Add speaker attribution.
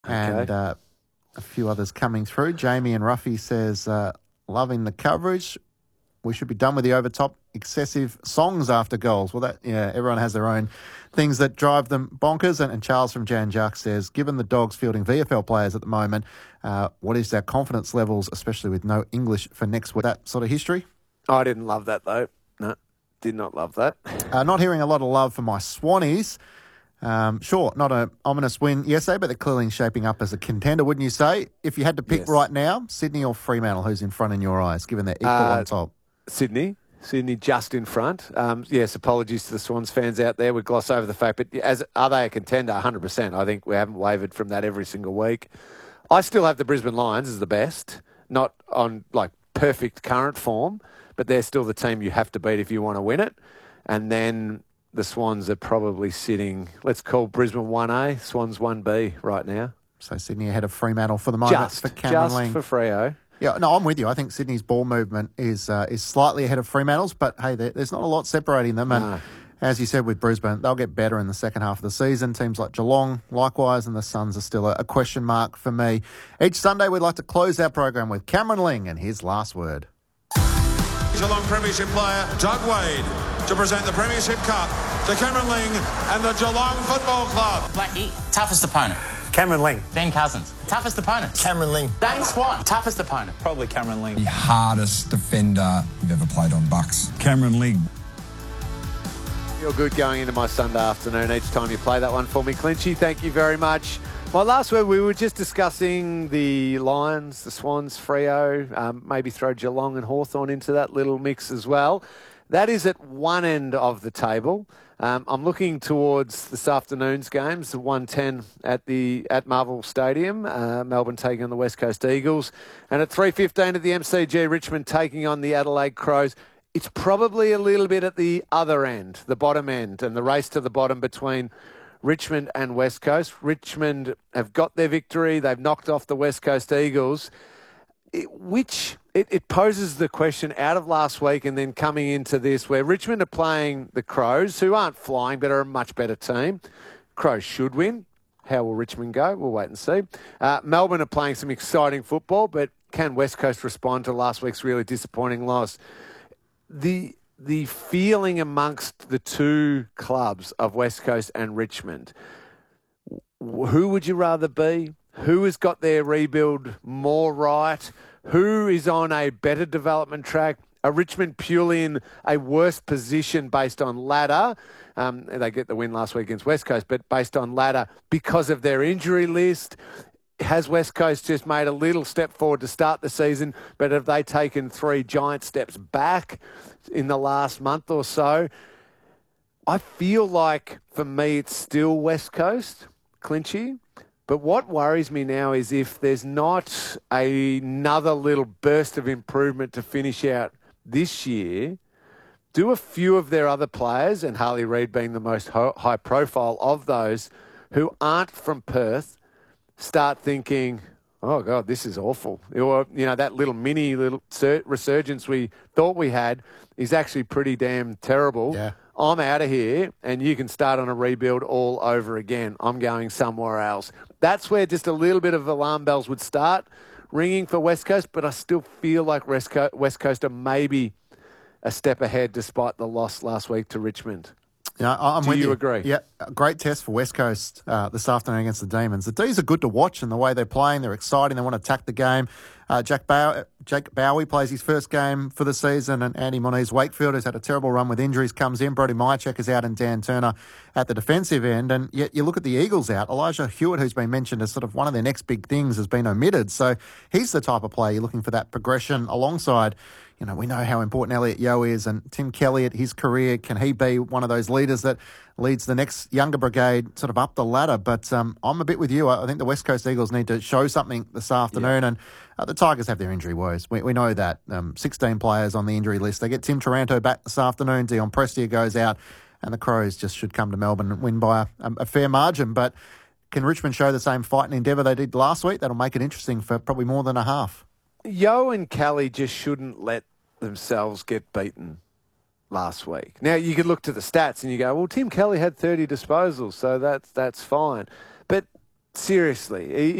Speaker 1: And a few others coming through. Jamie and Ruffy says, loving the coverage. We should be done with the over-top excessive songs after goals. Well, everyone has their own things that drive them bonkers. And Charles from Jan Juck says, given the Dogs fielding VFL players at the moment, what is their confidence levels, especially with no English for next week? That sort of history?
Speaker 2: I didn't love that, though. No, did not love that.
Speaker 1: Not hearing a lot of love for my Swannies. Sure, not an ominous win yesterday, but they're clearly shaping up as a contender, wouldn't you say? If you had to pick right now, Sydney or Fremantle, who's in front in your eyes, given they're equal on top?
Speaker 2: Sydney just in front. Yes, apologies to the Swans fans out there. We gloss over the fact, but are they a contender? 100%. I think we haven't wavered from that every single week. I still have the Brisbane Lions as the best, not on perfect current form, but they're still the team you have to beat if you want to win it. And then the Swans are probably sitting, let's call Brisbane 1A, Swans 1B right now.
Speaker 1: So Sydney ahead of Fremantle for the moment for Cameron Ling.
Speaker 2: Just for Freo.
Speaker 1: Yeah, no, I'm with you. I think Sydney's ball movement is slightly ahead of Fremantle's, but hey, there's not a lot separating them. And as you said with Brisbane, they'll get better in the second half of the season. Teams like Geelong, likewise, and the Suns are still a question mark for me. Each Sunday, we'd like to close our program with Cameron Ling and his last word.
Speaker 3: Geelong Premiership player Doug Wade to present the Premiership Cup to Cameron Ling and the Geelong Football Club.
Speaker 4: Blackie, toughest opponent.
Speaker 5: Cameron Ling.
Speaker 4: Ben Cousins, toughest opponent.
Speaker 5: Cameron Ling.
Speaker 4: Dane Swan, toughest opponent.
Speaker 5: Probably Cameron Ling.
Speaker 6: The hardest defender you've ever played on Bucks.
Speaker 5: Cameron Ling.
Speaker 2: You're good going into my Sunday afternoon each time you play that one for me, Clinchy. Thank you very much. My last word, we were just discussing the Lions, the Swans, Freo, maybe throw Geelong and Hawthorn into that little mix as well. That is at one end of the table. I'm looking towards this afternoon's games, the 1:10 at Marvel Stadium, Melbourne taking on the West Coast Eagles, and at 3:15 at the MCG, Richmond taking on the Adelaide Crows. It's probably a little bit at the other end, the bottom end, and the race to the bottom between Richmond and West Coast. Richmond have got their victory. They've knocked off the West Coast Eagles. It poses the question out of last week and then coming into this where Richmond are playing the Crows, who aren't flying but are a much better team. Crows should win. How will Richmond go? We'll wait and see. Melbourne are playing some exciting football, but can West Coast respond to last week's really disappointing loss? The feeling amongst the two clubs of West Coast and Richmond, who would you rather be? Who has got their rebuild more right? Who is on a better development track? Are Richmond purely in a worse position based on ladder? They get the win last week against West Coast, but based on ladder because of their injury list. Has West Coast just made a little step forward to start the season, but have they taken 3 giant steps back in the last month or so? I feel like, for me, it's still West Coast, Clinchy. But what worries me now is if there's not another little burst of improvement to finish out this year, do a few of their other players, and Harley Reid being the most high profile of those, who aren't from Perth, start thinking, oh, God, this is awful. Or, that little resurgence we thought we had is actually pretty damn terrible.
Speaker 1: Yeah.
Speaker 2: I'm out of here, and you can start on a rebuild all over again. I'm going somewhere else. That's where just a little bit of alarm bells would start ringing for West Coast, but I still feel like West Coast are maybe a step ahead despite the loss last week to Richmond.
Speaker 1: Yeah, I'm with you.
Speaker 2: Do you agree?
Speaker 1: Yeah, a great test for West Coast this afternoon against the Demons. The D's are good to watch in the way they're playing. They're exciting. They want to attack the game. Jake Bowie plays his first game for the season, and Andy Moniz-Wakefield, who's had a terrible run with injuries, comes in. Brody Myercheck is out, and Dan Turner at the defensive end. And yet you look at the Eagles out. Elijah Hewitt, who's been mentioned as sort of one of their next big things, has been omitted. So he's the type of player you're looking for that progression alongside. We know how important Elliot Yeo is, and Tim Kelly at his career, can he be one of those leaders that leads the next younger brigade sort of up the ladder? But I'm a bit with you. I think the West Coast Eagles need to show something this afternoon, and the Tigers have their injury woes. We know that. 16 players on the injury list. They get Tim Taranto back this afternoon. Dion Prestia goes out, and the Crows just should come to Melbourne and win by a fair margin. But can Richmond show the same fight and endeavour they did last week? That'll make it interesting for probably more than a half.
Speaker 2: Yeo and Kelly just shouldn't let themselves get beaten last week. Now, you could look to the stats and you go, well, Tim Kelly had 30 disposals, so that's fine. But seriously,